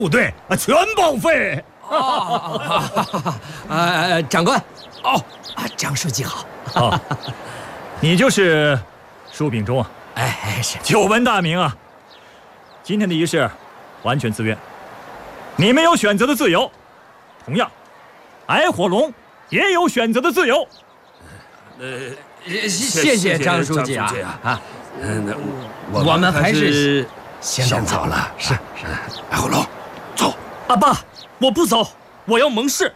部队全报废。 长官，张书记好。 你就是舒秉忠啊？ 是。 久闻大名啊！今天的仪式完全自愿，你们有选择的自由，同样，矮火龙也有选择的自由。 谢谢张书记啊！我们还是先走了。是。 矮火龙，走。 阿爸，我不走，我要盟誓。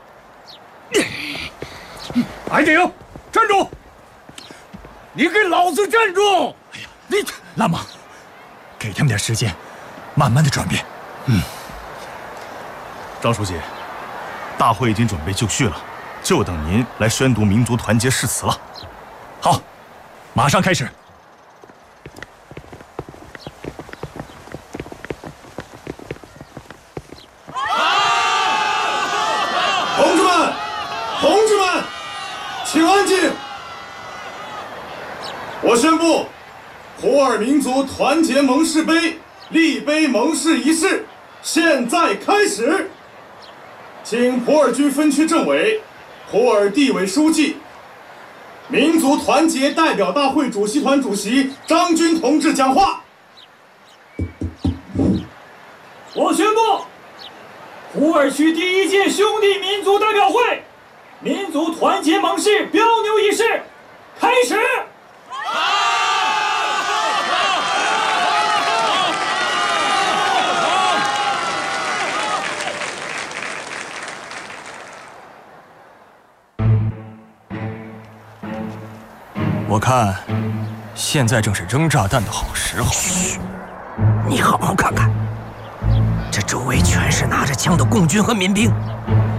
矮顶，站住！你给老子站住！哎呀，你蓝芒，给他们点时间，慢慢的转变。 张书记，大会已经准备就绪了，就等您来宣读民族团结誓词了。 好，马上开始。 同志们，请安静！我宣布，普洱民族团结盟誓杯立碑盟誓仪式现在开始。请普洱军分区政委、普洱地委书记、民族团结代表大会主席团主席张军同志讲话。 我宣布，普洱区第1届兄弟民族代表会民族团结盟誓标牛仪式开始。 我看，现在正是扔炸弹的好时候。 你好好看看，这周围全是拿着枪的共军和民兵，